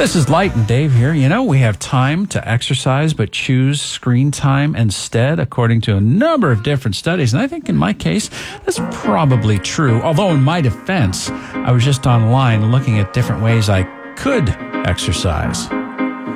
This is Light and Dave here. You know, we have time to exercise, but choose screen time instead, according to a number of different studies. And I think in my case, that's probably true. Although in my defense, I was just online looking at different ways I could exercise.